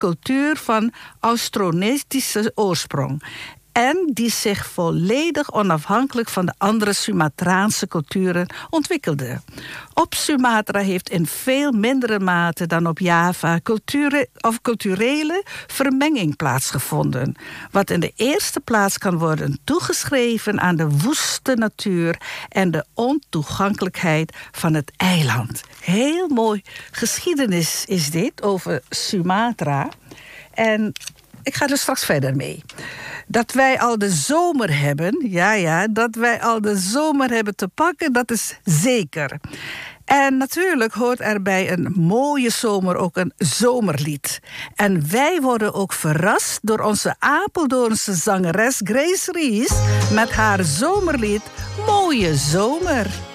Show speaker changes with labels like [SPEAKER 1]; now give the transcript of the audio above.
[SPEAKER 1] cultuur van Austronesische oorsprong. En die zich volledig onafhankelijk van de andere Sumatraanse culturen ontwikkelde. Op Sumatra heeft in veel mindere mate dan op Java culturele vermenging plaatsgevonden. Wat in de eerste plaats kan worden toegeschreven aan de woeste natuur en de ontoegankelijkheid van het eiland. Heel mooi geschiedenis is dit over Sumatra. En ik ga er straks verder mee. Dat wij al de zomer hebben, dat wij al de zomer hebben te pakken, dat is zeker. En natuurlijk hoort er bij een mooie zomer ook een zomerlied. En wij worden ook verrast door onze Apeldoornse zangeres Grace Ries met haar zomerlied Mooie Zomer.